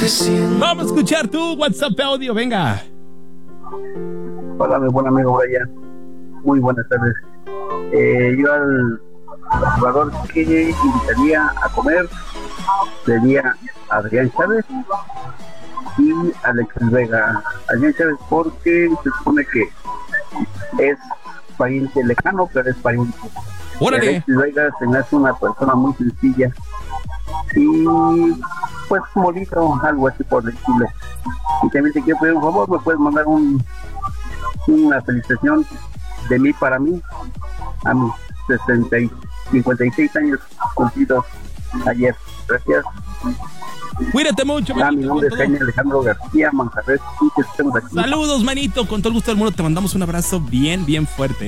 Vamos a escuchar tu WhatsApp audio, venga. Hola, mi buen amigo Brian. Muy buenas tardes. Yo al jugador que invitaría a comer sería Adrián Chávez y Alexis Vega. Adrián Chávez porque se supone que es pariente lejano, pero es pariente. ¡Órale! Alexis Vega se me hace una persona muy sencilla y pues bonito, algo así por el estilo. Y también te quiero pedir un favor, me puedes mandar una felicitación de mí para mí, a mis 56 años cumplidos ayer. Gracias. Cuídate mucho, manito. Mi nombre es Jaime Alejandro García Manjarres y que estemos aquí. Saludos, manito, con todo el gusto del mundo te mandamos un abrazo bien fuerte.